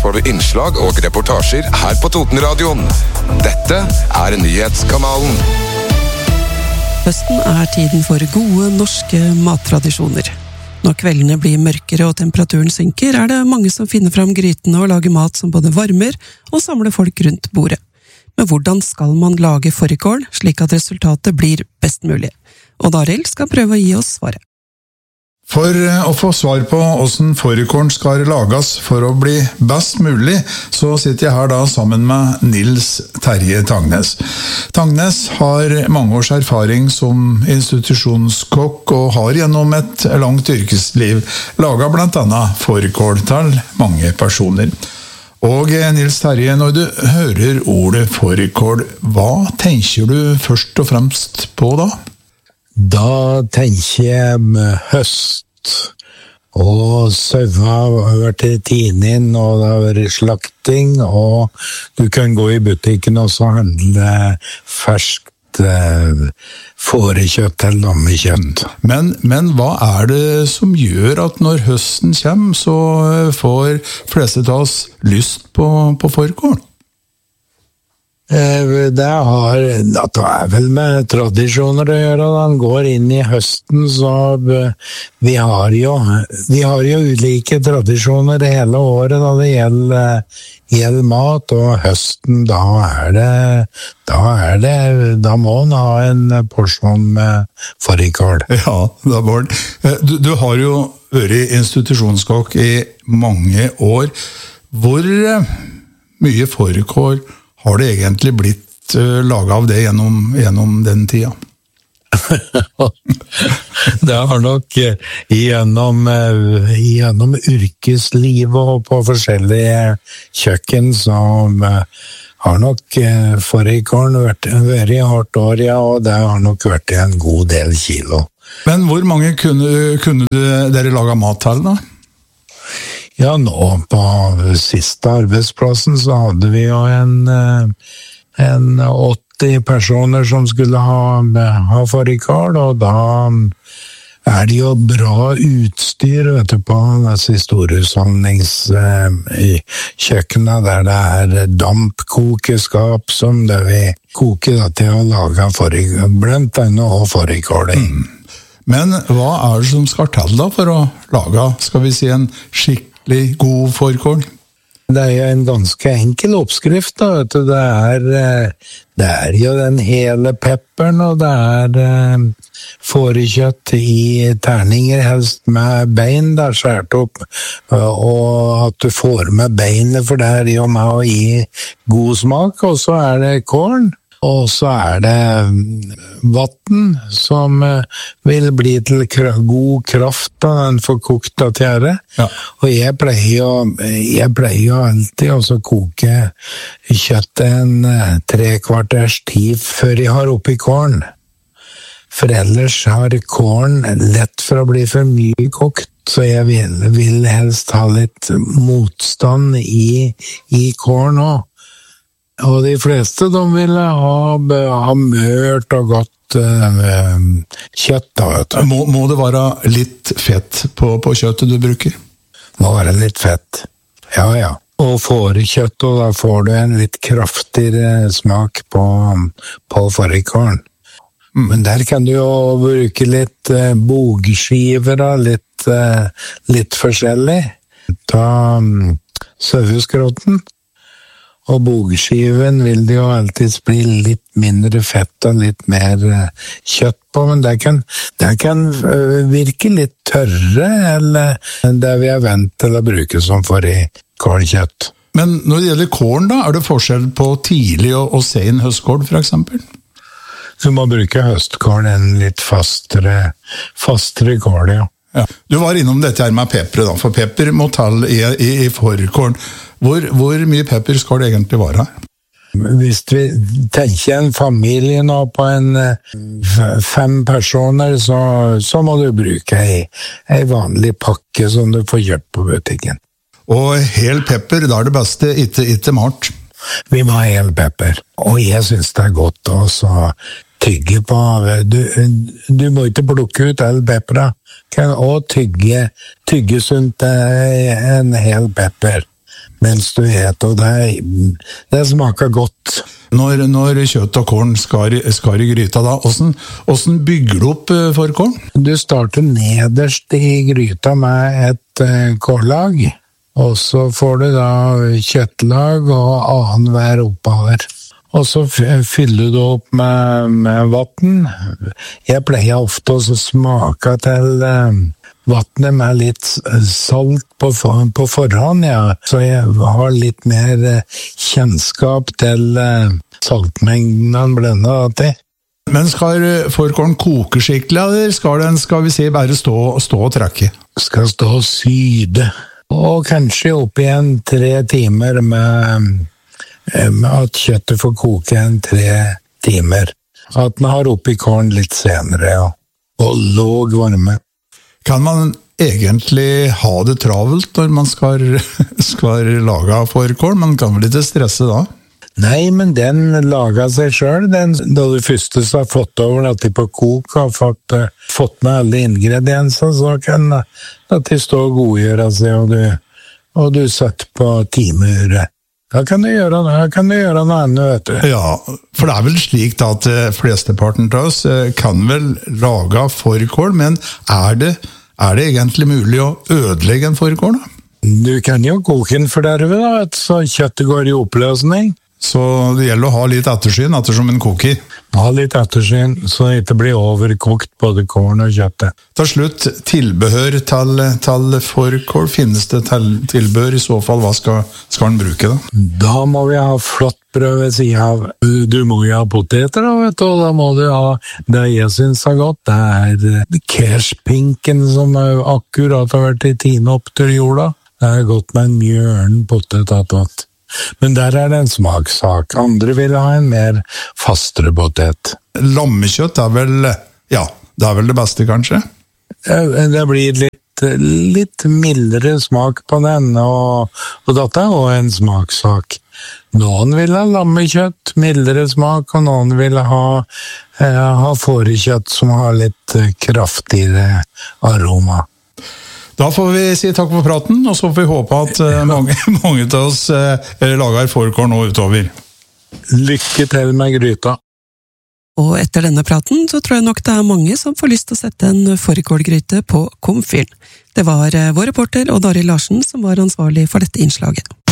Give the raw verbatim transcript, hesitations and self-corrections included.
får du innslag og reportasjer her på Totenradioen. Dette er Nyhetskanalen. Høsten er tiden for gode norske mattradisjoner. Når kveldene blir mørkere og temperaturen synker, er det mange som finner fram grytene og lager mat som både varmer og samler folk rundt bordet. Men hvordan skal man lage fårikål, slik at resultatet blir best mulig? Odd Arild skal prøve å gi oss svaret. For å få svar på hvordan fårikålen skal lages for å bli best mulig, så sitter jeg her da sammen med Nils Terje Tangnes. Tangnes har mange års erfaring som institusjonskokk og har gjennom et langt yrkesliv laget blant annet fårikål til mange personer. Og Nils Terje, når du hører ordet fårikål, hva tenker du først og fremst på da? Da tenker jeg med høst, og sauene har vært i tinin, og det har vært slakting, og du kan gå i butikken og så handle ferskt eh, fårekjøtt eller lammekjøtt. Men, men hva er det som gjør at når høsten kommer, så får fleste av oss lyst på, på fårikål? Det har, det er vel med tradisjoner å gjøre. Den går inn i høsten, så vi har jo, vi har jo ulike tradisjoner hele året da det gjelder, gjelder mat, og høsten, da er det, da er det, da må man ha en porsjon med fårikål. Ja, da var det. Du, du har jo vært institusjonskokk i mange år. Hvor mye fårikål har det egentlig blitt uh, laget av det gjennom, gjennom den tida? Det har nok uh, gjennom, uh, gjennom yrkeslivet og på forskjellige kjøkken som uh, har nok uh, fårikålen vært, vært i hardt år, ja, og det har nok vært en god del kilo. Men hvor mange kunne, kunne dere lage mat til da? Ja, nå på siste arbeidsplassen så hadde vi jo en, en åtti personer som skulle ha, ha fårikål, og da er det jo bra utstyr, vet du, på disse storhusholdningskjøkkenene, der det er dampkokeskap som det vi koker da, til å lage fårikål, blant annet og fårikål. Mm. Men hva er det som skal til da for å lage, skal vi si, en skikkelig god fårikål? Det er jo en ganske enkel oppskrift da, vet du. Det er, det er jo den hele pepperen, og det er fårekjøtt i terninger, helst med bein der skjært opp, og at du får med beinet, for det er jo med å gi god smak, og så er det kål. Og så er det vatten som vil bli til god kraft da den får kokt av tjære. Ja. Og jeg pleier jo, jeg pleier jo alltid å koke kjøttet en tre kvarters tid før jeg har oppi kålen. For ellers har kålen lett for å bli for mye kokt, så jeg vil, vil helst ha litt motstand i, i kålen også. Og de fleste de vil ha, ha mørt og godt uh, kjøtt da, vet du. Må, må det være litt fett på, på kjøttet du bruker? Må være litt fett, ja ja. Og fårekjøtt, og da får du en litt kraftigere smak på, på fårikålen. Mm. Men der kan du jo bruke litt uh, bogskiver, da, litt, uh, litt forskjellig. Ta um, saueskrotten. Og bogskiven vil det jo alltid bli litt mindre fett og litt mer kjøtt på, men det kan, det kan virke litt tørre, eller det vi er vant til å bruke som fårikålkjøtt. Men når det gjelder kålen da, er det forskjell på tidlig og, og sen høstkål for eksempel? Du må bruke høstkål, en litt fastere, fastere kål, ja. Ja. Du var innom dette her med pepper da, for pepper må tale i, i, i fårikålen. Hvor, hvor mye pepper skal det egentlig være her? Hvis vi tenker en familie nå på en fem personer, så, så må du bruke en, en vanlig pakke som du får kjøpt på butikken. Og hel pepper, da er det beste, ikke, ikke malt. Vi må ha hel pepper, og jeg synes det er godt å tygge på. Du, du må ikke plukke ut all peppera, og tygge, tygge sunt en hel pepper. mens du et, og det, det smaker godt. Når, når kjøtt og korn skal, skal i gryta da, hvordan, hvordan bygger du opp fårikålen? Du starter nederst i gryta med et uh, kållag, og så får du da kjøttlag og annen hver oppover. Og så fyller du opp med, med vatten. Jeg pleier ofte å smake til uh, vattnet med litt salt på, på forhånd, ja. Så jeg har litt mer kjennskap til uh, saltmengden han blender til. Men skal fårikålen koke skikkelig, eller skal den, skal vi si, bare stå, stå og trekke? Skal stå og syde. Og kanskje opp igjen tre timer med, med at kjøttet får koke en tre timer. At man har oppi kålen litt senere, ja. Og låg varme. Kan man egentlig ha det travelt når man skal, skal lage fårikål? Man kan vel ikke stresse da? Nei, men den lager seg selv. Den, da du første har fått over at de på kok har fått, uh, fått med alle ingredienser, så kan uh, at de stå og godgjøre seg, og du, og du setter på timeuret. Da kan du gjøre, da kan du gjøre noe annet, vet du. Ja, for det er vel slik da at flesteparten til oss kan vel lage fårikål, men er det, er det egentlig mulig å ødelegge en fårikål da? Du kan jo koke den for derved da, så kjøttet går i oppløsning. Så det gjelder å ha litt ettersyn ettersom en koker. Ha litt ettersyn, så det ikke blir overkokt både kålen og kjøttet. Til slutt, tilbehør til, til fårikål. Finnes det til, tilbehør? I så fall, hva skal, skal den bruke da? Da må vi ha flott brød ved siden av. Du må jo ha poteter da, vet du, og da må du ha det jeg synes er godt. Det er kerspinken som akkurat har vært i tine opp til jorda. Det er godt med en mjørn potet attåt. Men der er det en smakssak. Andre vil ha en mer fastere potet. Lammekjøtt er vel, ja, det er vel det beste kanskje? Det blir litt, litt mildere smak på den, og, og dette er også en smakssak. Noen vil ha lammekjøtt, mildere smak, og noen vil ha, eh, ha fårekjøtt som har litt kraftigere aroma. Da får vi si takk for praten, og så får vi håpe at uh, mange, mange av oss uh, lager fårikål nå utover. Lykke til med gryta. Og etter denne praten så tror jeg nok det er mange som får lyst til å sette en fårikålgryte på komfyren. Det var uh, vår reporter Odd Arild Larsen som var ansvarlig for dette innslaget.